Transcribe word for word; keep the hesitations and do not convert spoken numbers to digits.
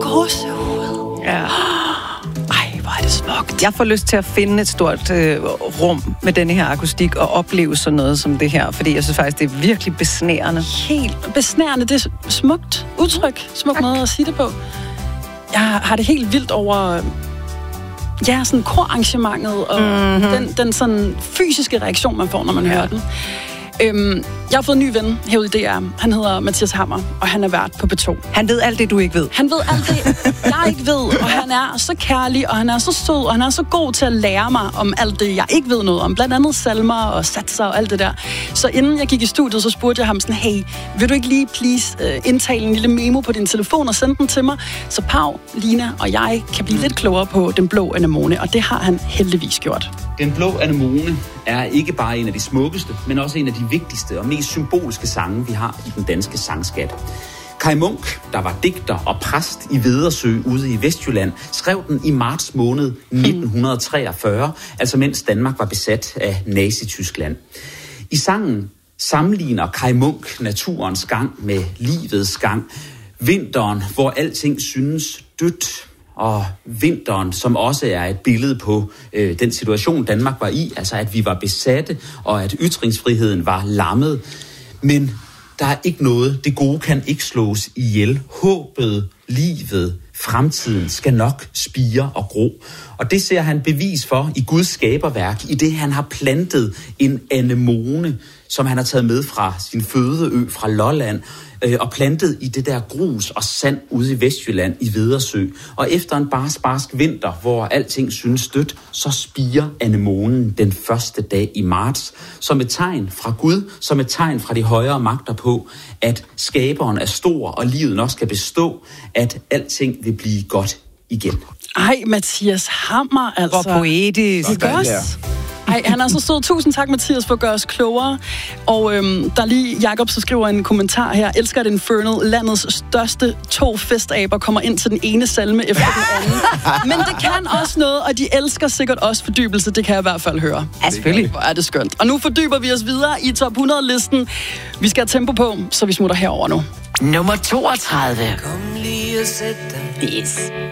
gåsehud. Ja. Ej, hvor er det smukt. Jeg får lyst til at finde et stort øh, rum med denne her akustik og opleve sådan noget som det her, fordi jeg synes faktisk, det er virkelig besnærende. Helt besnærende. Det er smukt udtryk. Smuk tak. Måde at sige det på. Jeg har det helt vildt over... Ja, sådan korarrangementet og mm-hmm. den, den sådan fysiske reaktion, man får, når man ja. hører den. Øhm, jeg har fået en ny ven herude i D R. Han hedder Mathias Hammer, og han er vært på B to. Han ved alt det, du ikke ved. Han ved alt det, jeg ikke ved, og han er så kærlig, og han er så sød, og han er så god til at lære mig om alt det, jeg ikke ved noget om. Blandt andet salmer og satser og alt det der. Så inden jeg gik i studiet, så spurgte jeg ham sådan, hey, vil du ikke lige please uh, indtale en lille memo på din telefon og sende den til mig? Så Pau, Lina og jeg kan blive lidt klogere på Den Blå Anemone, og det har han heldigvis gjort. Den Blå Anemone er ikke bare en af de smukkeste, men også en af de vigtigste og mest symbolske sange, vi har i den danske sangskat. Kaj Munk, der var digter og præst i Vedersø ude i Vestjylland, skrev den i marts måned nitten treogfyrre, altså mens Danmark var besat af Nazi-Tyskland. I sangen sammenligner Kaj Munk naturens gang med livets gang. Vinteren, hvor alting synes dødt, og vinteren, som også er et billede på øh, den situation, Danmark var i, altså at vi var besatte, og at ytringsfriheden var lammet. Men der er ikke noget, det gode kan ikke slås ihjel. Håbet, livet, fremtiden skal nok spire og gro. Og det ser han bevis for i Guds skaberværk, i det han har plantet en anemone, som han har taget med fra sin fødeø fra Lolland, øh, og plantet i det der grus og sand ude i Vestjylland i Vedersø. Og efter en barsk, barsk vinter, hvor alting synes dødt, så spirer anemonen den første dag i marts, som et tegn fra Gud, som et tegn fra de højere magter på, at skaberen er stor, og livet nok skal bestå, at alting vil blive godt igen. Ej, Mathias Hammer, altså. Hvor poetisk. Det gør Ej, han er så sød. Tusind tak, Mathias, for at gøre os klogere. Og øhm, der er lige Jakob, så skriver en kommentar her. Elsker det Infernal. Landets største to festaber kommer ind til den ene salme efter den anden. Men det kan også noget, og de elsker sikkert også fordybelse. Det kan jeg i hvert fald høre. Ja, selvfølgelig. Hvor er det skønt. Og nu fordyber vi os videre i top hundrede-listen. Vi skal have tempo på, så vi smutter herover nu. Nummer toogtredive. Kom lige og sæt dig. Yes.